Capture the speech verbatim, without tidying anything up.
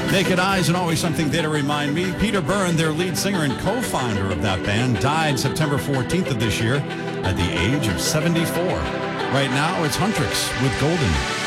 Naked Eyes and Always Something There to Remind Me. Peter Byrne, their lead singer and co-founder of that band, died September fourteenth of this year at the age of seventy-four. Right now, it's Huntrix with Golden.